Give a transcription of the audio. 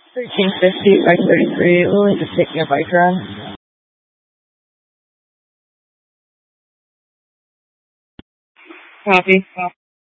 1350 by 33, willing to take me a bike ride? Copy.